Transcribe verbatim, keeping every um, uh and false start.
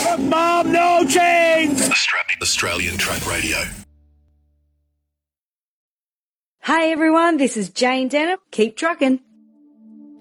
Mom, no chains! Australian Track Radio. Hey everyone, this is Jane Denham. Keep trucking.